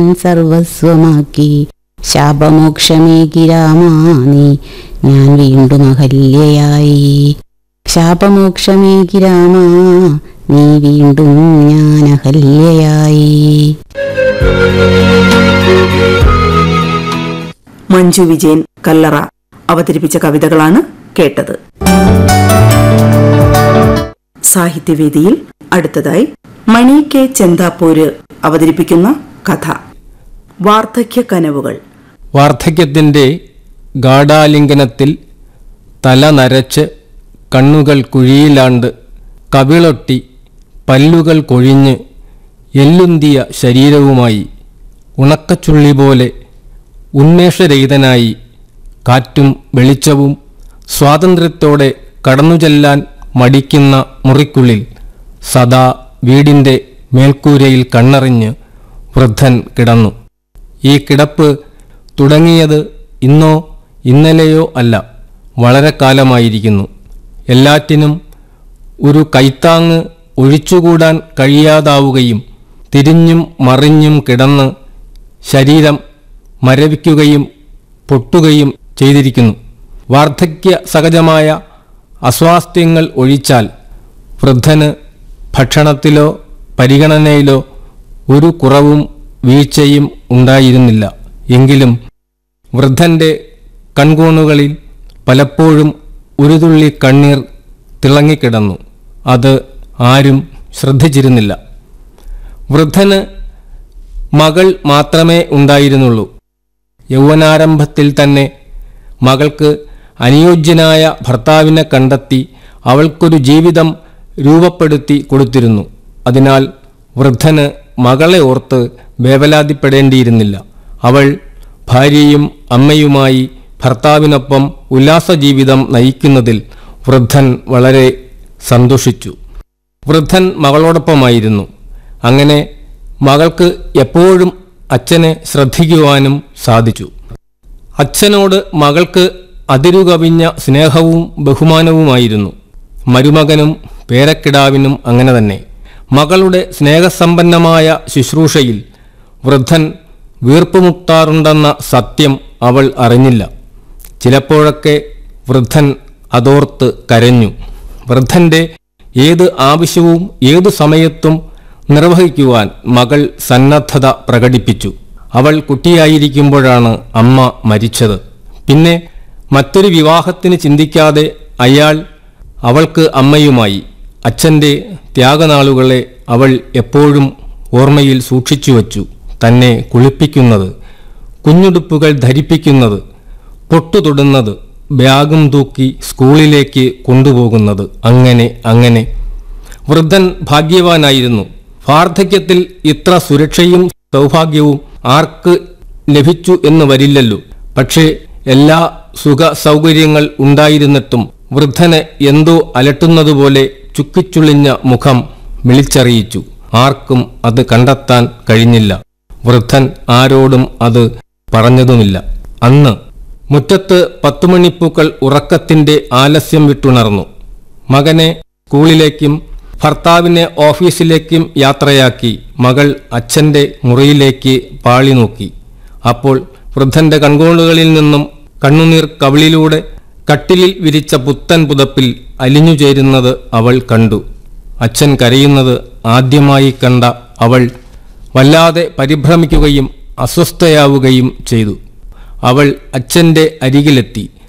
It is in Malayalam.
സർവസ്വമാക്കി ശാപമോക്ഷമേകി രാമാനി ഞാൻ വീണ്ടും അഹല്യയായി. ശാപമോക്ഷമേകി രാമാ നീ വീണ്ടും ഞാൻ അഹല്യയായി. മഞ്ജു വിജയൻ കല്ലറ അവതരിപ്പിച്ച കവിതകളാണ് കേട്ടത്. സാഹിത്യവേദിയിൽ അടുത്തതായി മണി കെ ചെന്താപ്പൂര് അവതരിപ്പിക്കുന്ന കഥ വാർദ്ധക്യ കനവുകൾ. വാർദ്ധക്യത്തിൻ്റെ ഗാഢാലിംഗനത്തിൽ തല നരച്ച് കണ്ണുകൾ കുഴിയിലാണ്ട് കവിളൊട്ടി പല്ലുകൾ കൊഴിഞ്ഞ് എല്ലുന്തിയ ശരീരവുമായി ഉണക്കച്ചുള്ളി പോലെ ഉന്മേഷരഹിതനായി കാറ്റും വെളിച്ചവും സ്വാതന്ത്ര്യത്തോടെ കടന്നുചെല്ലാൻ മടിക്കുന്ന മുറിക്കുള്ളിൽ സദാ വീടിൻ്റെ മേൽക്കൂരയിൽ കണ്ണറിഞ്ഞ് വൃദ്ധൻ കിടന്നു. ഈ കിടപ്പ് തുടങ്ങിയത് ഇന്നോ ഇന്നലെയോ അല്ല, വളരെ കാലമായിരിക്കുന്നു. എല്ലാറ്റിനും ഒരു കൈത്താങ്ങ് ഒഴിച്ചുകൂടാൻ കഴിയാതാവുകയും തിരിഞ്ഞും മറിഞ്ഞും കിടന്ന് ശരീരം മരവിക്കുകയും പൊട്ടുകയും ചെയ്തിരിക്കുന്നു. വാർദ്ധക്യ സഹജമായ അസ്വാസ്ഥ്യങ്ങൾ ഒഴിച്ചാൽ വൃദ്ധന് ഭക്ഷണത്തിലോ പരിഗണനയിലോ ഒരു കുറവും വീഴ്ചയും ഉണ്ടായിരുന്നില്ല. എങ്കിലും വൃദ്ധൻ്റെ കൺകോണുകളിൽ പലപ്പോഴും ഒരു തുള്ളി കണ്ണീർ തിളങ്ങിക്കിടന്നു. അത് ആരും ശ്രദ്ധിച്ചിരുന്നില്ല. വൃദ്ധന് മകൾ മാത്രമേ ഉണ്ടായിരുന്നുള്ളൂ. യൗവനാരംഭത്തിൽ തന്നെ മകൾക്ക് അനുയോജ്യനായ ഭർത്താവിനെ കണ്ടെത്തി അവൾക്കൊരു ജീവിതം രൂപപ്പെടുത്തി കൊടുത്തിരുന്നു. അതിനാൽ വൃദ്ധന് മകളെ ഓർത്ത് വേവലാതിപ്പെടേണ്ടിയിരുന്നില്ല. അവൾ ഭാര്യയും അമ്മയുമായി ഭർത്താവിനൊപ്പം ഉല്ലാസജീവിതം നയിക്കുന്നതിൽ വൃദ്ധൻ വളരെ സന്തോഷിച്ചു. വൃദ്ധൻ മകളോടൊപ്പമായിരുന്നു. അങ്ങനെ മകൾക്ക് എപ്പോഴും അച്ഛനെ ശ്രദ്ധിക്കുവാനും സാധിച്ചു. അച്ഛനോട് മകൾക്ക് അതിരുകവിഞ്ഞ സ്നേഹവും ബഹുമാനവുമായിരുന്നു. മരുമകനും പേരക്കിടാവിനും അങ്ങനെ തന്നെ. മകളുടെ സ്നേഹസമ്പന്നമായ ശുശ്രൂഷയിൽ വൃദ്ധൻ വീർപ്പുമുട്ടാറുണ്ടെന്ന സത്യം അവൾ അറിഞ്ഞില്ല. ചിലപ്പോഴൊക്കെ വൃദ്ധൻ അതോർത്ത് കരഞ്ഞു. വൃദ്ധൻ്റെ ഏത് ആവശ്യവും ഏതു സമയത്തും നിർവഹിക്കുവാൻ മകൾ സന്നദ്ധത പ്രകടിപ്പിച്ചു. അവൾ കുട്ടിയായിരിക്കുമ്പോഴാണ് അമ്മ മരിച്ചത്. പിന്നെ മറ്റൊരു വിവാഹത്തിന് ചിന്തിക്കാതെ അയാൾ അവൾക്ക് അമ്മയുമായി. അച്ഛൻ്റെ ത്യാഗനാളുകളെ അവൾ എപ്പോഴും ഓർമ്മയിൽ സൂക്ഷിച്ചു വച്ചു. തന്നെ കുളിപ്പിക്കുന്നത്, കുഞ്ഞുടുപ്പുകൾ ധരിപ്പിക്കുന്നത്, പൊട്ടുതൊടുന്നത്, ബാഗും തൂക്കി സ്കൂളിലേക്ക് കൊണ്ടുപോകുന്നത്, അങ്ങനെ വൃദ്ധൻ ഭാഗ്യവാനായിരുന്നു. വാർദ്ധക്യത്തിൽ ഇത്ര സുരക്ഷയും സൗഭാഗ്യവും ആർക്ക് ലഭിച്ചു എന്ന് വരില്ലല്ലോ. പക്ഷേ എല്ലാ സുഖ സൗകര്യങ്ങൾ ഉണ്ടായിരുന്നിട്ടും വൃദ്ധനെ എന്തോ അലട്ടുന്നതുപോലെ ചുക്കിച്ചുളിഞ്ഞ മുഖം വിളിച്ചറിയിച്ചു. ആർക്കും അത് കണ്ടെത്താൻ കഴിഞ്ഞില്ല. വൃദ്ധൻ ആരോടും അത് പറഞ്ഞതുമില്ല. അന്ന് മുറ്റത്ത് 10 മണിപ്പൂക്കൾ ഉറക്കത്തിൻ്റെ ആലസ്യം വിട്ടുണർന്നു. മകനെ സ്കൂളിലേക്കും ഭർത്താവിനെ ഓഫീസിലേക്കും യാത്രയാക്കി മകൾ അച്ഛൻ്റെ മുറിയിലേക്ക് പാളി നോക്കി. അപ്പോൾ വൃദ്ധൻ്റെ കൺകോണുകളിൽ നിന്നും കണ്ണുനീർ കവിളിലൂടെ കട്ടിലിൽ വിരിച്ച പുത്തൻ പുതപ്പിൽ അലിഞ്ഞു ചേരുന്നത് അവൾ കണ്ടു. അച്ഛൻ കരയുന്നത് ആദ്യമായി കണ്ട അവൾ വല്ലാതെ പരിഭ്രമിക്കുകയും അസ്വസ്ഥയാവുകയും ചെയ്തു. അവൾ അച്ഛൻ്റെ അരികിലെത്തി.